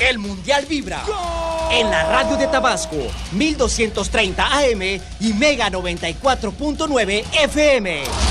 El Mundial vibra. En la radio de Tabasco, 1230 AM y Mega 94.9 FM.